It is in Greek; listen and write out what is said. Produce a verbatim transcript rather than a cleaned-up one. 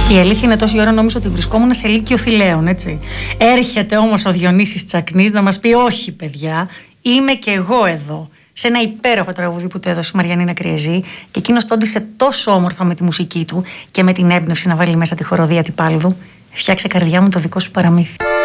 Η αλήθεια είναι τόση ώρα νόμιζα ότι βρισκόμουν σε Λύκειο Θηλαίων, έτσι. Έρχεται όμως ο Διονύσης Τσακνής να μας πει: όχι, παιδιά, είμαι και εγώ εδώ. Σε ένα υπέροχο τραγούδι που του έδωσε η Μαριανίνα Κριεζή, και εκείνος το όντισε τόσο όμορφα με τη μουσική του και με την έμπνευση να βάλει μέσα τη χοροδία Τυπάλουδου. Φτιάξε, καρδιά μου, το δικό σου παραμύθι.